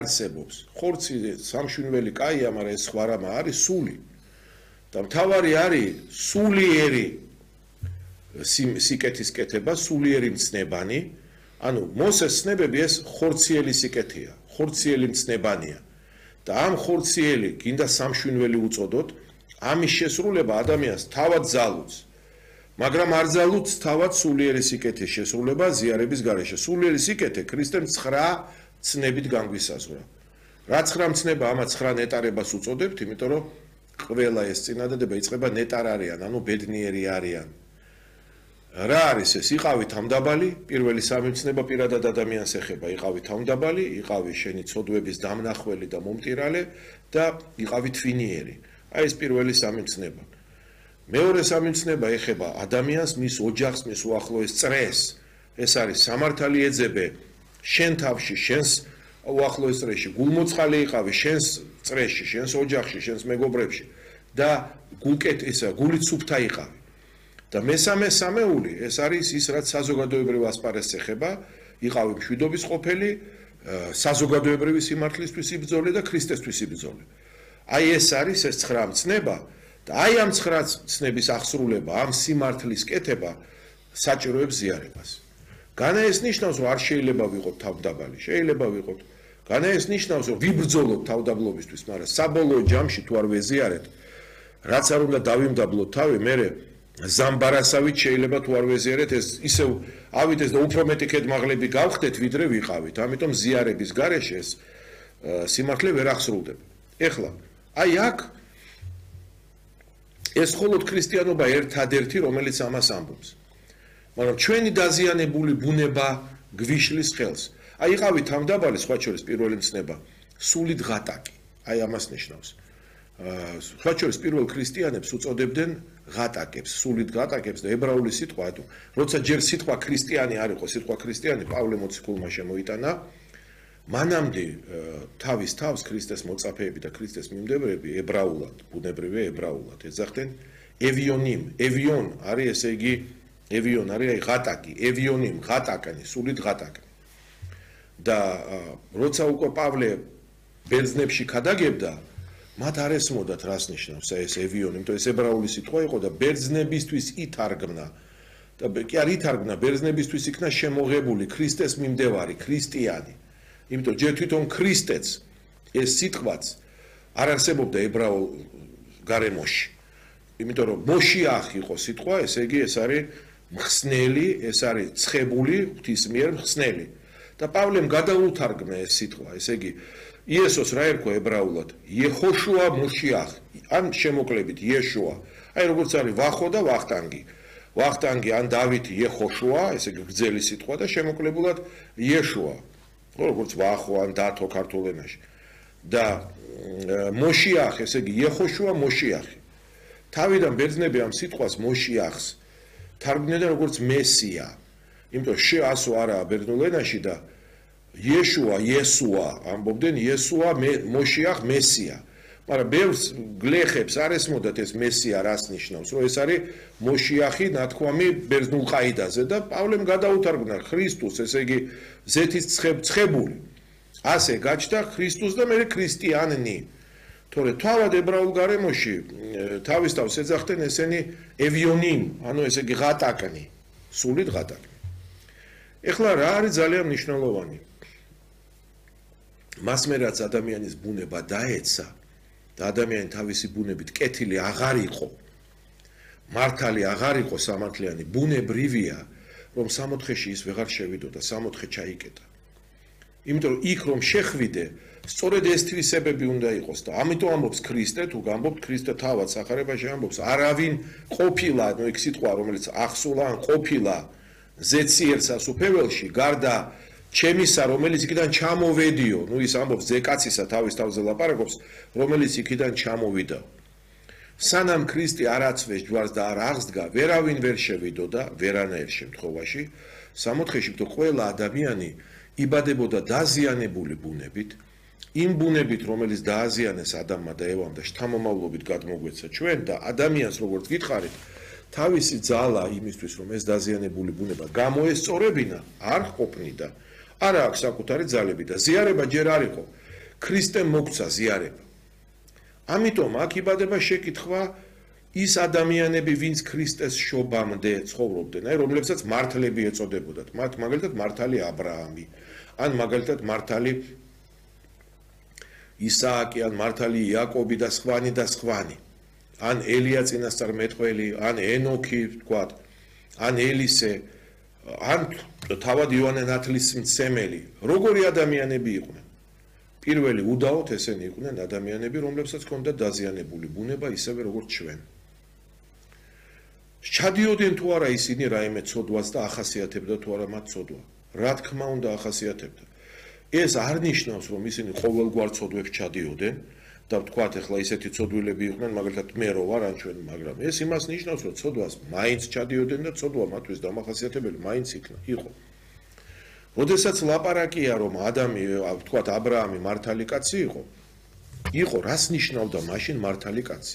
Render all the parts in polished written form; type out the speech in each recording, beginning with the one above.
არსებობს. ხორცი სამშვენიველი კაია, მაგრამ ეს სხვა რამა არის სული. და მთავარი არის სულიერი სიკეთის კეთება, სულიერი მცნებანი. ანუ მოსეს ცნებები ეს ხორციელი სიკეთეა, ხორციელი მცნებანია. და ამ ხორციელი გინდა სამშვენიველი უწოდოთ, ამის შესრულება ადამიანს თავად ძალუძს. მაგრამ არ ძალუძს თავად სულიერი სიკეთის შესრულება ზიარების გარეშე. სულიერი სიკეთე ქრისტემ 9 ცნებით განგვისაზღვრა. რა 9 მცნება, ამას 9 ნეტარებას უწოდებთ, იმიტომ რომ ყველა ეს წინადადება იწყება ნეტარარიან, ანუ ბედნიერი არიან. რა არის ეს? იყავი თავდაბალი, პირველი 3 მცნება პირადად ადამიანს ეხება, იყავი თავდაბალი, იყავი შენი ცოდვების დამნახველი და მომტირალე და იყავი თვინიერი. აი ეს პირველი 3 მცნება. მეორე 3 მცნება ეხება ადამიანს, მის ოჯახს, მის უახლოეს წრეს. ეს არის სამართალი ეძებე შენ თავში, შენს უახლოეს წრეში, გულმოწყალე იყავი შენს წრეში, შენს ოჯახში, შენს მეგობრებში და გულით სუფთა იყავი. და მესამე სამეული ეს არის ის, რაც საზოგადოებრივ ასპარეზს ეხება, იყავი მშვიდობის ყოფილი, საზოგადოებრივი სიმართლისთვის იბრძოლე და ქრისტესთვის იბრძოლე. აი ეს არის ეს 9 მცნება და აი ამ 9 მცნების აღსრულება, ამ სიმართლის კეთება საჭიროებს ზიარებას. განა ეს ნიშნავს, რომ არ შეიძლება ვიყოთ თავდაბალი, შეიძლება ვიყოთ. განა ეს ნიშნავს, რომ ვიბრძოლოთ თავდაბლობისთვის, მაგრამ საბოლოო ჯამში თუ არ ვეზიარეთ, რაც არ უნდა დავიმდაბლოთ თავი, მერე ზამბარასავით შეიძლება თუ არ ვეზიარეთ, ეს ისევ ავიდეს და უფრო მეტი ქედმაღლები გავხდეთ, ვიდრე ვიყავით. ამიტომ ზიარების გარეშე ეს სიმართლე ვერ აღსრულდება. ეხლა, აი აქ ეს მხოლოდ ქრისტიანობა ერთადერთი, რომელიც ამას ამბობს. მაგრამ ჩვენი დაზიანებული ბუნება გვიშლის ხელს. აი იყავი თავდაბალი, სხვა შორის პირველი მცნება, სულით ღატაკი. აი ამას ნიშნავს. სხვა შორის პირველ ქრისტიანებს უწოდებდნენ ღატაკებს, სულით ღატაკებს და ებრაული სიტყვა, როცა ჯერ სიტყვა ქრისტიანი არ იყო, სიტყვა ქრისტიანი პავლე მოციქულმა შემოიტანა, მანამდე თავის თავს ქრისტეს მოწაფეები და ქრისტეს მიმდევრები ებრაულად, ბუნებრივია ებრაულად ეძახდნენ ევიონიმ. ევიონ არის ესე იგი ევიონ არის აი ღატაკი, ევიონიმ, ღატაკანი, სულით ღატაკი. და როცა უკვე პავლე ბერძნებში ქადაგებდა, მათ არ ესმოდათ რას ნიშნავს ეს ევიონი, იმიტომ ეს ებრაული სიტყვა იყო და ბერძნებისთვის ითარგმნა. და კი არ ითარგმნა, ბერძნებისთვის იქნა შემოღებული ქრისტეს მიმდევარი, ქრისტიანი. იმიტომ ჯერ თვითონ ქრისტეც ეს სიტყვაც არ არსებობდა ებრაულ გარემოში. იმიტომ რომ მოშიახ იყო სიტყვა, ესე იგი ეს არის მხსნელი, ეს არის ცხებული, ღვთის მიერ მხსნელი. და პავლემ გადაუთარგმნა ეს სიტყვა, ესე იგი იესოს რა ერქვა ებრაულად? იეხოშუა მოშიახ, ან შემოკლებით იეშუა. აი როგორც არის ვახო და ვახტანგი. ვახტანგი ან დავითი იეხოშუა, ესე იგი გრძელი სიტყვა და შემოკლებულად იეშუა. როგორც ვახო ან დათო ქართულ ენაში. და მოშიახ, ესე იგი იეხოშუა მოშიახი. თავიდან ბერძნები ამ სიტყვას მოშიახს თარგმნდნენ როგორც მესია. იმიტომ შეასო არაა ბერძნულ ენაში და იეშუა, იესუა ამბობდნენ იესუა მოშიახ მესია. მაგრამ ბევრს გლეხებს არ ესმოდათ ეს მესია რას ნიშნავს, რომ ეს არის მოშიახი ნათქვამი ბერძნულ ყაიდაზე და პავლემ გადაუთარგმნა ქრისტუს, ესე იგი ზეთის ცხებული. ასე გაჩნდა ქრისტუს და მე ქრისტიანი. თორე თავად ებრაულ გარემოში თავის თავს ეძახდნენ ესენი ევიონიმ, ანუ ესე იგი ღატაკნი, სულით ღატაკნი. ეხლა რა არის ძალიან მნიშვნელოვანი? მას მე რაც ადამიანის ბუნება დაეცა და ადამიანი თავისი ბუნებით კეთილი აღარ იყო, მართალი აღარ იყო სამართლიანი, ბუნებრივია, რომ 64-ში ის ვეღარ შევიდო და 64 ჩაიკეტა. იმიტომ რომ იქ რომ შეხვიდე, სწორედ ეს თვისებები უნდა იყოს და ამიტომ ამბობს ქრისტე, თუ გამბობთ ქრისტე თავად სახარებაში ამბობს, არავინ ყოფილა, ნუ იქ სიტყვა რომელიც ახსულა ან ყოფილა ზეციერსა სუფეველში, გარდა ჩემისა, რომელიც იქიდან ჩამოვედიო, ნუ ის ამბობს ზეკაცისა თავის თავზე ლაპარაკობს, რომელიც იქიდან ჩამოვიდა. სანამ ქრისტე არ აცვეს ჯვარს და არ აღსდგა, ვერავინ ვერ შევიდო და ვერანაირ შემთხვევაში 64-ში თუ ყველა ადამიანი იბადებოდა დაზიანებული ბუნებით, იმ ბუნებით, რომელიც დააზიანეს ადამმა და ევამ და შთამომავლობით გადმოგვეცა ჩვენ და ადამიანს როგორც გითხარით, თავისი ძალა იმისთვის, რომ ეს დაზიანებული ბუნება გამოესწორებინა, არ ყოფნიდა. არა აქვს საკუთარი ძალები და ზიარება ჯერ არ იყო. ქრისტემ მოგცა ზიარება. ამიტომ აქ იბადება შეკითხვა ის ადამიანები, ვინც ქრისტეს შობამდე ცხოვრობდნენ, აი რომლებსაც მართლები ეწოდებოდათ, მათ მაგალითად მართალი ა ブラ ამი, ან მაგალითად მართალი ისააკი, ან მართალი იაკობი და სხვანი, ან ელია წინასწარმეტყველი, ან ენოქი, თქვათ, ან ელისე, ან თავად იოანე ნათლისმცემელი, როგორი ადამიანები იყვნენ? პირველი უდაოდ ესენი იყვნენ ადამიანები, რომლებსაც ჰქონდათ დაზიანებული ბუნება, ისევე როგორც ჩვენ. ჩადიოდნენ თუ არა ისინი რაიმე ცოდვას და ახასიათებდა თუ არა მათ ცოდვა. რა თქმა უნდა ახასიათებდა. ეს არ ნიშნავს, რომ ისინი ყოველგვარ ცოდვებს ჩადიოდნენ და ვთქვათ, ახლა ისეთი ცოდვილები იყვნენ, მაგალითად მე რო ვარ ან ჩვენ, მაგრამ ეს იმას ნიშნავს, რომ ცოდვას მაინც ჩადიოდნენ და ცოდვა მათთვის დამახასიათებელი მაინც იყო. როდესაც ლაპარაკია, რომ ვთქვათ, ა ブラ ამი მართალი კაცი იყო, რას ნიშნავდა მაშინ მართალი კაცი?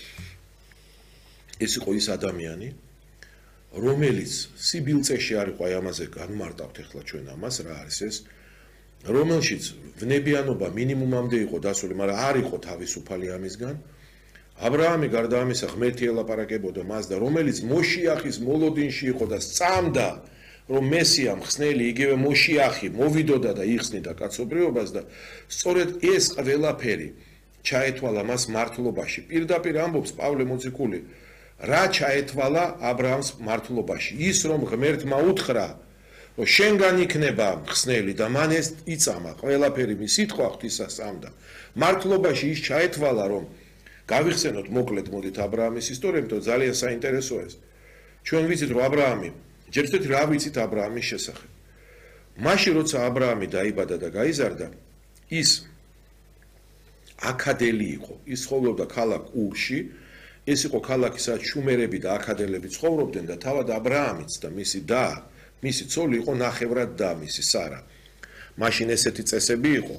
ეს იყო ის ადამიანი, რომელიც სიბილწეში არ იყო, აი ამაზე განმარტავთ ახლა ჩვენ ამას, რა არის ეს, რომელშიც ვნებიანობა მინიმუმამდე იყო დასული, მაგრამ არ იყო თავისუფალი ამისგან. ა ブラ ამი გარდა ამისა ღმერთი ელაპარაკებოდა მას და რომელიც მოშიახის მოლოდინში იყო და სწამდა, რომ მესია მხსნელი იგივე მოშიახი მოვიდოდა და იხსნიდა კაცობრიობას და სწორედ ეს ყველაფერი ჩაეთვალა მას მართლობაში. პირდაპირ ამბობს პავლე მოციქული, რა ჩაეთვალა ა ブラ ამს მართლობაში? ის რომ ღმერთმა უთხრა, რომ შენგან იქნება მხსნელი და მან ეს იწამა, ყველაფერი მის სიტყვა ღვთისასწამდა. მართლობაში ის ჩაეთვალა, რომ გავიხსენოთ მოკლედ მოდით ა ブラ ამის ისტორია, იმიტომ ძალიან საინტერესოა ეს. ჩვენ ვიცით, რომ ა ブラ ამი ჯერჯერობით რა ვიცით ა ブラ ამის შესახებ. მაშინ როცა ა ブラ ამი დაიბადა და გაიზარდა, ის აკადელი იყო. ის ცხოვრობდა ქალაქ ურში. ეს იყო ქალაქი, სადაც შუმერები და აკადელები ცხოვრობდნენ და თავად ა ブラ ამიც და მისი ცოლი იყო ნახევრად და მისი სარა. მაშინ ესეთი წესები იყო,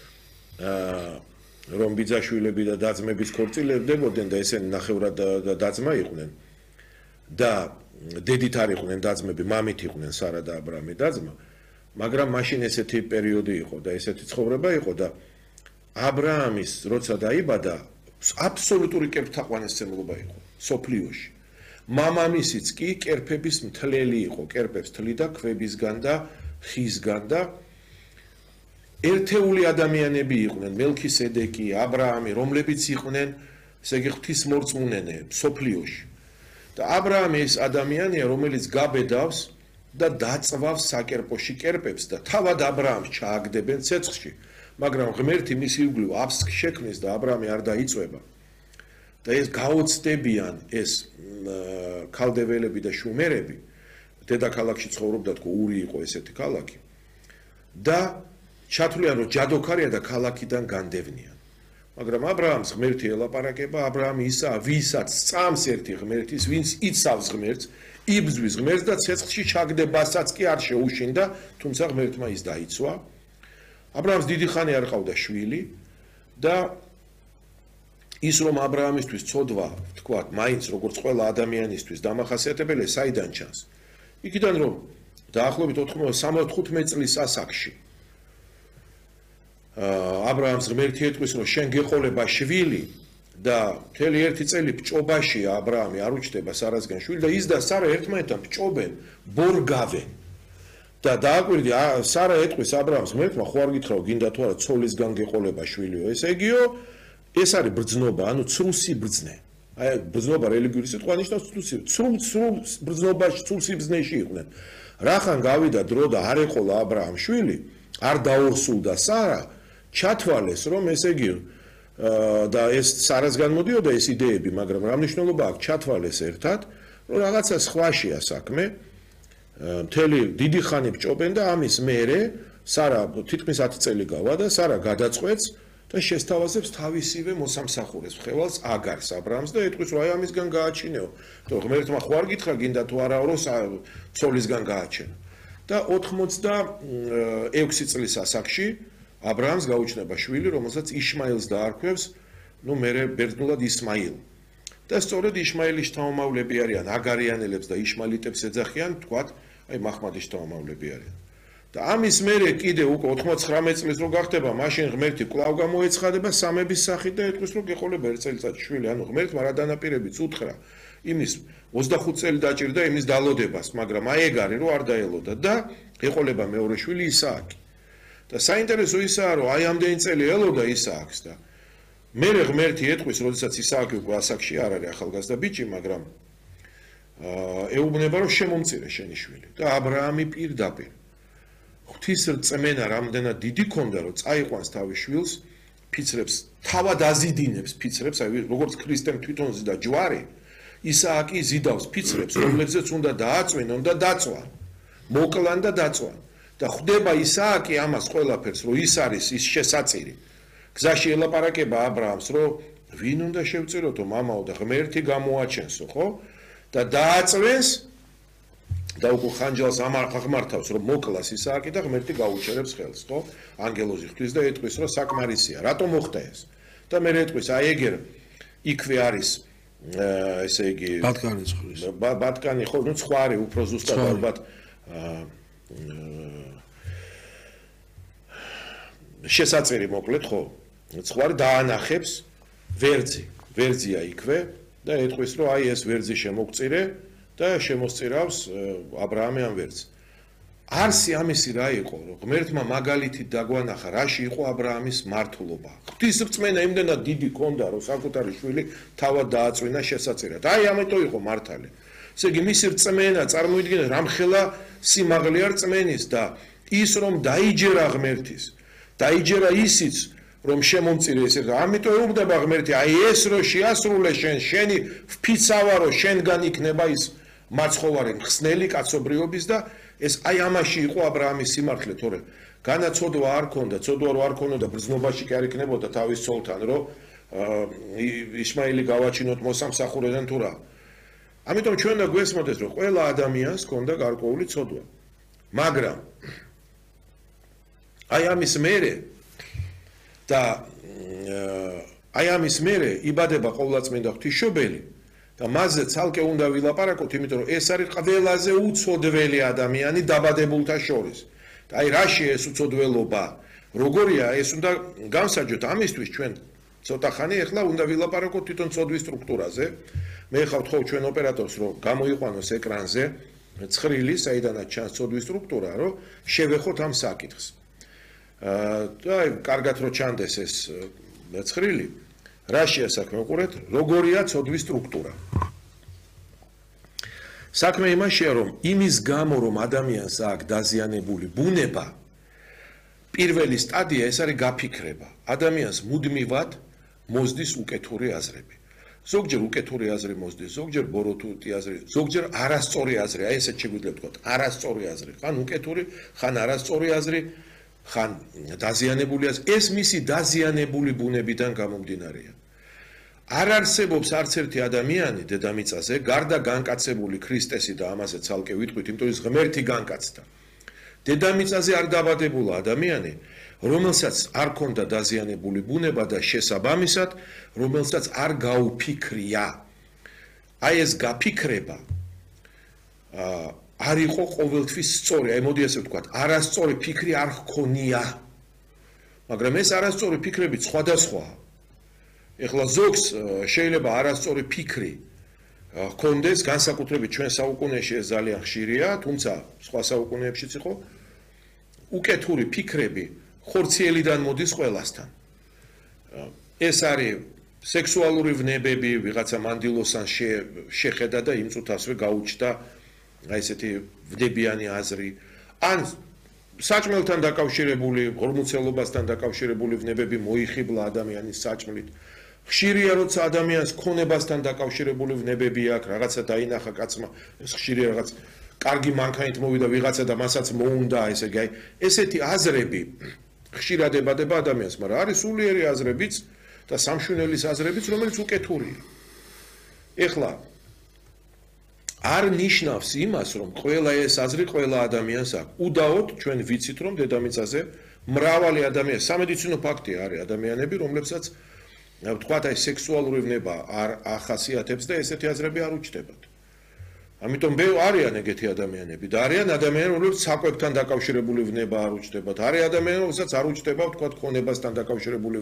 რომ ბიძაშვილები და დაძმების ქორწილებდებოდნენ და ესენი ნახევრად და დაძმა იყვნენ და დედით არ იყვნენ დაძმები, მამით იყვნენ სარა და ა ブラ ამი დაძმა, მაგრამ მაშინ ესეთი პერიოდი იყო და ესეთი ცხოვრება იყო და ა ブラ ამის როცა დაიბადა, აბსოლუტური კერპთაყვანისმცემლობა იყო სოფლიოში. მამამისიც კი კერპების მთლელი იყო, კერპებს თლიდა ქვებისგან და ხისგან და ერთეული ადამიანები იყვნენ, მელქისედეკი, ა ブラ ამი, რომლებიც იყვნენ, ესე იგი ღვთისმორწმუნენი სოფლიოში. და ა ブラ ამი ეს ადამიანია, რომელიც გაბედავს და დაწვავს საკერპოში კერპებს და თავად ა ブラ ამს ჩააგდებენ ცეცხლში, მაგრამ ღმერთი მის ირგვლივ აფს შექმნის და ა ブラ ამი არ დაიწვება. და ეს გაოცდებიან ეს ქალდეველები და შუმერები, დედაქალაქში ცხოვრობდა თქო ური იყო ესეთი ქალაქი და ჩათვლიან რომ ჯადოქარია და ქალაქიდან განდევნიან. მაგრამ ა ブラ ამს ღმერთი ელაპარაკება, ა ブラ ამი ისაა, ვისაც სწამს ერთი ღმერთის, ვინც იცავს ღმერთს, იბრძვის ღმერთს და ცეცხლში ჩაგდებასაც კი არ შეუშინდა, თუმცა ღმერთმა ის დაიცვა. ა ブラ ამს დიდი ხანი არ ყავდა შვილი და ის რომ ა ブラ ამისთვის ცოდვა, თქვათ, მაინც როგორც ყველა ადამიანისთვის დამახასიათებელია, საიდან ჩანს? იქიდან რომ დაახლოებით 75 წლის ასაკში ა ブラ ამს ღმერთი ეტყვის, რომ შენ გეყოლება შვილი და მთელი ერთი წელი ბჭობაში ა ブラ ამი არ უჩნდება სარასგან შვილი და ის და სარა ერთმანეთთან ბჭობენ, ბორგავენ. და დააკვირდი, სარა ეტყვის ა ブラ ამს ღმერთმა, ხო არ გითხრაო, გინდა თუ არა ცოლისგან გეყოლება შვილიო, ესე იგიო, ეს არის ბრძნობა, ანუ ცრუსი ბრძნე. აი ბრძნობა რელიგიური სიტყვა ნიშნავს ცრულ ბრძნობაში, ცრულ სიბრძნეში იყვნენ. რახან გავიდა დრო და არ ეყოლა ა ブラ ამს შვილი, არ დაორსულდა სარა, ჩათვალეს რომ ესე იგი და ეს სარასგან მოდიოდა ეს იდეები, მაგრამ რა მნიშვნელობა აქვს ჩათვალეს ერთად, რომ რაღაცა სხვაშია საქმე. მთელი დიდი ხანი ბჭობენ და ამის მერე სარა თითქმის 10 წელი გავა და სარა გადაწყვეტს და შესთავაზებს თავისივე მოსამსახურეს ხევალს აგარს ა ブラ ამს და ეტყვის რომ აი ამისგან გააჩინეო. და ღმერთმა ხო არ გითხრა გინდა თუ არა რომ ცოლისგან გააჩენო. და 86 წლის ასაკში ა ブラ ამს გაუჩნდება შვილი, რომელსაც იშმაილს დაარქვევს, ნუ მერე ბერძნულად ისმაილ. და სწორედ იშმაილის შთამომავლები არიან აგარიანელებს და იშმალიტებს ეძახიან, თქვათ, აი მაჰმადის შთამომავლები არიან. და ამის მერე კიდე უკვე 99 წლის რო გახდება, მაშინ ღმერთი კვლავ გამოეცხადება სამების სახით და ეთქვის რომ გეყოლება ერთ წელიწად შვილი, ანუ ღმერთმა რა დანაპირებიც უთხრა იმის 25 წელი დაჭირდა იმის დალოდებას, მაგრამ აი ეგ არის რომ არ დაელოდა და ეყოლება მეორე შვილი ისააკი. და საინტერესო ისაა რომ აი ამდენი წელი ელოდა ისააკს და მერე ღმერთი ეთქვის, როდესაც ისააკი უკვე ასაკში არ არის ახალგაზრდა ბიჭი, მაგრამ ეუბნება რომ შემომწირე შენი შვილი და აბრაამი პირდაპირ ღვთის რწმენა რამდენად დიდი ქონდა რომ წაიყვანს თავის შვილს, ფიცრებს, თავად აზიდინებს ფიცრებს, აი როგორც ქრისტემ თვითონ ზიდა ჯვარი, ისააკი ზიდავს ფიცრებს, რომლებზეც უნდა დააწვენონ და დაწვან. მოკლან და დაწვან. და ხვდება ისააკი ამას ყველაფერს, რომ ის არის ის შესაწირი. გზაში ელაპარაკება აბრაამს, რომ ვინ უნდა შევწიროთო მამაო და ღმერთი გამოაჩენსო, ხო? და დააწვენს და უკვე ხანჯალს აღმართავს, რომ მოკლას ისააკი და ღმერთი გაუჩერებს ხელს, ხო? ანგელოზი ხვთვის და ეტყვის, რომ საკმარისია. რატომ მოხდა ეს? და მე ეტყვის, აი ეგერ იქვე არის ესე იგი ბატკანი ხო, ნუ ცხარი უფრო ზუსტად ალბათ შესაწერი მოკლედ ხო? ცხარი დაანახებს ვერძია იქვე და ეტყვის, რომ აი ეს ვერძი შემოგწირე და შემოსწირავს აბრაამი ამ ვერძს. არსი ამისი რა იყო, რომ ღმერთმა მაგალითით დაგვანახა, რაში იყო აბრაამის მართლობა. ღვთის რწმენა იმდენად დიდი ქონდა, რომ საკუთარი შვილი თავად დააწვინა შესაწირად. აი ამიტომ იყო მართალი. ესე იგი მისი რწმენა წარმოიდგინეთ რამხელა სიმაღლეა რწმენის და ის რომ დაიჯერა ღმერთის, დაიჯერა ისიც რომ შემომწირე ესე და ამიტომ ეუბნება ღმერთი, აი ეს რო შეასრულე შენი ვფიცავა რომ შენგან იქნება ის მაცხოვარი მხსნელი კაცობრიობის და ეს აი ამაში იყო აბრაამის სიმართლე, თორე განაცოდვა არ ქონდა, ცოდვა რო არ ქონოდა ბრძნობაში კი არ იქნებოდა თავის ცოლთან, რომ ისმაილი გავაჩინოთ მოსამსახურედან თუ რა. ამიტომ ჩვენ და გვესმოდეს, რომ ყველა ადამიანს ქონდა გარკვეული ცოდვა. მაგრამ აი ამის მერე და აი ამის მერე იბადება ყოვლადწმინდა ღვთისმშობელი და მასზე ცალკე უნდა ვილაპარაკოთ, იმიტომ რომ ეს არის ყველაზე უცოდველი ადამიანი დაბადებულთა შორის. და აი რაში ეს უცოდველობა? როგორია ეს უნდა განსაჯოთ ამისთვის ჩვენ ცოტა ხანი ახლა უნდა ვილაპარაკოთ თვითონ ცოდვის სტრუქტურაზე. მე ხავთ ხო ჩვენ ოპერატორს რომ გამოიყვანოს ეკრანზე ცხრილი, საიდანაც ჩანს ცოდვის სტრუქტურა, რომ შევეხოთ ამ საკითხს. და აი კარგად რო ჩანდეს ეს ცხრილი, რაშია საქმე უყურეთ, როგორია ცოდვის სტრუქტურა. საქმე იმაშია, რომ იმის გამო რომ ადამიანს აქვს დაზიანებული ბუნება, პირველი სტადია ეს არის გაფიქრება. ადამიანს მუდმივად მოსდის უკეთური აზრები. ზოგჯერ უკეთური აზრი მოსდის, ზოგჯერ ბოროტუტი აზრი, ზოგჯერ არასწორი აზრი, აი ესეც შეგვიძლია ვთქვათ, არასწორი აზრი, ხან უკეთური, ხან არასწორი აზრი, ხან დაზიანებული აზრი. ეს მისი დაზიანებული ბუნებიდან გამომდინარეა. არ არსებობს არც ერთი ადამიანი დედამიწაზე, გარდა განკაცებული ქრისტესი და ამაზე ცალკე ვიტყვით, იმიტომ ის ღმერთი განკაცდა. დედამიწაზე არ დაბადებულა ადამიანი, რომელსაც არ ქონდა დაზიანებული ბუნება და შესაბამისად, რომელსაც არ გაუფიქრია. აი ეს გაფიქრება არ იყო ყოველთვის სწორი, აი მოდი ასე ვთქვათ, არასწორი ფიქრი არ ჰქონია. მაგრამ ეს არასწორი ფიქრები სხვადასხვაა. ეხლა ზოგს შეიძლება არასწორი ფიქრი ჰქონდეს, განსაკუთრებით ჩვენ საუკუნეში ეს ძალიან ხშირია, თუმცა სხვა საუკუნეებშიც იყო, უკეთური ფიქრები ხორციელიდან მოდის ყველასთან. ეს არის სექსუალური ვნებები, ვიღაცა მანდილოსან შეხედა და იმ წუთს ასევე გაუჩნდა აი ესეთი ვნებიანი აზრი, ან საჭმელთან დაკავშირებული, ღორმუცელობასთან დაკავშირებული ვნებები მოიხიბლა ადამიანის საჭმლით. ხშირია როცა ადამიანს ქონებასთან დაკავშირებული ვნებები აქვს, რაღაცა დაინახა კაცმა, ეს ხშირია რაღაც კარგი მანქანით მოვიდა ვიღაცა და მასაც მოუნდა, ესე იგი, ესეთი აზრები ხშირად ებადება ადამიანს, მაგრამ არის სულიერი აზრებიც და სამშვენელის აზრებიც, რომელიც უკეთურია. ეხლა არ ნიშნავს იმას, რომ ყველა ეს აზრი ყველა ადამიანს აქვს. უდაოდ ჩვენ ვიცით, რომ დედამიწაზე მრავალი ადამიანი, სამედიცინო ფაქტია, არის ადამიანები, რომლებსაც ვთქვათ, აი სექსუალური ვნება არ ახასიათებს და ესეთი აზრები არ უჩნდებათ. ამიტომ არიან ეგეთი ადამიანები და არიან ადამიანები, რომლებიც საკვებთან დაკავშირებული ვნება არ უჩნდებათ. არის ადამიანები, რომელსაც არ უჩნდება, ვთქვათ, ქონებასთან დაკავშირებული